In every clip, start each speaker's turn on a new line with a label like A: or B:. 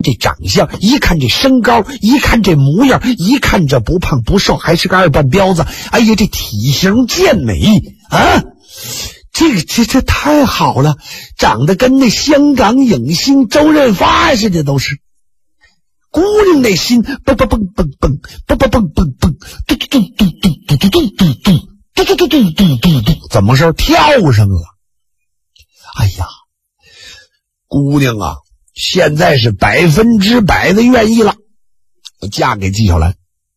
A: 这长相，一看这身高，一看这模样，一看这不胖不瘦，还是个二半彪子。哎呀，这体型健美啊！这太好了，长得跟那香港影星周润发似的都是。姑娘那心蹦蹦蹦蹦蹦蹦蹦蹦蹦蹦，嘟嘟嘟嘟嘟嘟嘟嘟嘟嘟嘟嘟嘟嘟嘟嘟，怎么事跳上了？哎呀，姑娘啊，现在是100%的愿意了，我嫁给纪晓岚。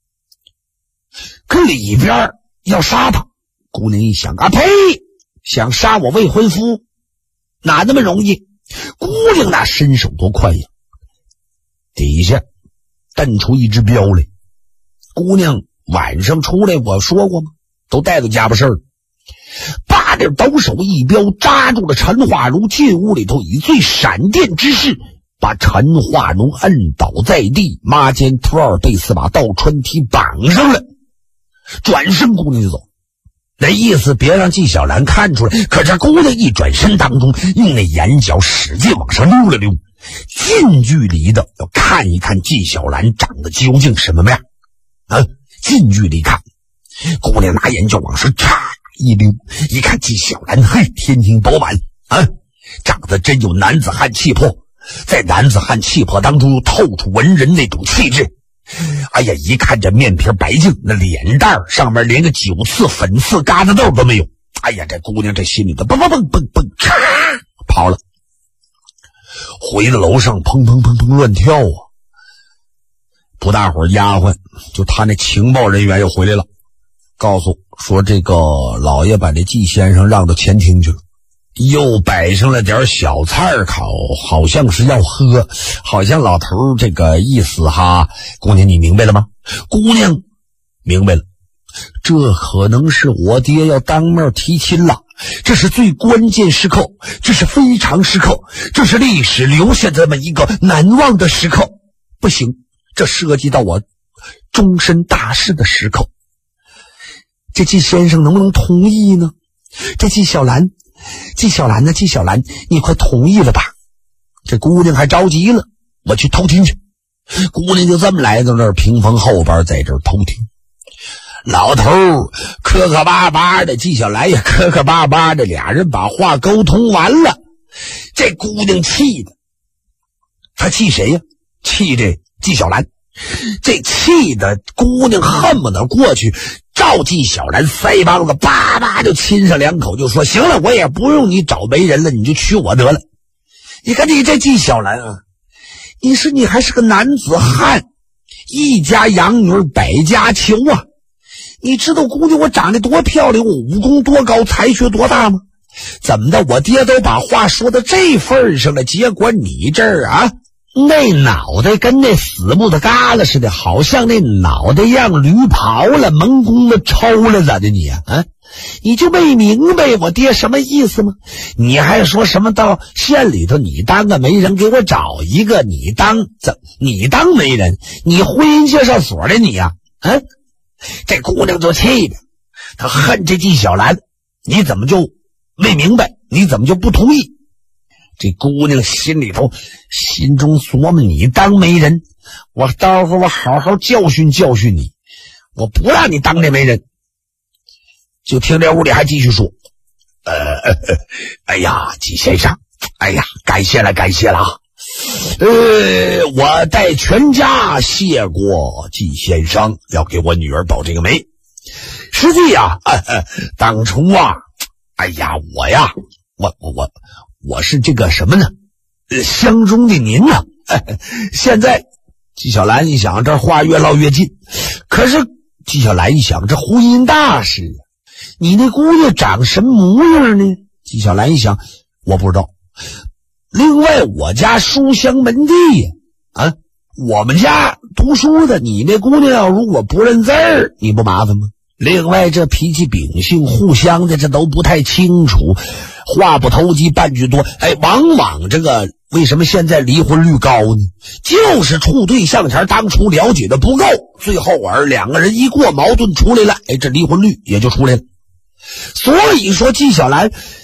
A: 可里边要杀他，姑娘一想啊，呸！想杀我未婚夫，哪那么容易？姑娘那身手多快呀！底下蹬出一只镖来。姑娘晚上出来，我说过吗？都带到家巴事儿，八点抖手一镖，扎住了陈化如，进屋里头以最闪电之势把陈化如摁倒在地，麻尖兔二被4把倒穿蹄绑上了，转身姑娘就走。那意思别让纪晓岚看出来，可这姑娘一转身当中，用那眼角使劲往上溜了溜，近距离的要看一看纪晓岚长得究竟什么样啊！近距离看，姑娘拿眼就往上嚓一溜，一看纪晓岚，嘿，天庭饱满啊，长得真有男子汉气魄，在男子汉气魄当中又透出文人那种气质。哎呀，一看这面皮白净，那脸蛋上面连个9次粉刺疙瘩豆都没有。哎呀，这姑娘这心里头蹦蹦蹦蹦蹦，咔跑了，回到楼上砰砰砰砰乱跳啊！不大会儿，丫鬟就他那情报人员又回来了，告诉说这个老爷把这纪先生让到前厅去了，又摆上了点小菜烤，好像是要喝，好像老头这个意思哈。姑娘你明白了吗？姑娘明白了，这可能是我爹要当面提亲了，这是最关键时刻，这是非常时刻，这是历史留下这么一个难忘的时刻。不行，这涉及到我终身大事的时刻，这纪先生能不能同意呢？这纪晓岚呢？纪晓岚，你快同意了吧？这姑娘还着急了，我去偷听去。姑娘就这么来到那儿屏风后边，在这儿偷听。老头磕磕巴巴的，纪晓岚也磕磕巴巴的，俩人把话沟通完了。这姑娘气的，她气谁呀？气这纪晓岚。这气的姑娘恨不得过去照纪晓岚腮帮子叭叭就亲上2口，就说行了，我也不用你找媒人了，你就娶我得了。你看你这纪晓岚啊，你说你还是个男子汉，一家养女100家求啊！你知道姑娘我长得多漂亮，我武功多高，才学多大吗？怎么的，我爹都把话说到这份上了，结果你这儿啊，那脑袋跟那死木的疙瘩似的，好像那脑袋让驴刨了，蒙公的抽了，咋的你啊？你就没明白我爹什么意思吗？你还说什么到县里头你当个媒人，给我找一个，你当媒人，你婚姻介绍所的你呀？这姑娘就气的，她恨这纪晓岚，你怎么就没明白？你怎么就不同意？这姑娘心中琢磨，你当媒人，我待会儿我好好教训教训你，我不让你当这媒人。就听这屋里还继续说，哎呀，纪先生，哎呀，感谢了啊！我带全家谢过纪先生要给我女儿保这个媒。实际呀，当初啊，哎呀，我是这个什么呢？相中的您呢。现在纪晓岚一想，这话越唠越近。可是纪晓岚一想，这婚姻大事啊，你那姑娘长什么模样呢？纪晓岚一想，我不知道。另外我家书香门第呀，我们家读书的，你那姑娘要如果不认字儿，你不麻烦吗？另外这脾气秉性互相的这都不太清楚，话不投机半句多，往往这个为什么现在离婚率高呢？就是处对象前当初了解的不够，最后2个人一过矛盾出来了，这离婚率也就出来了。所以说纪晓岚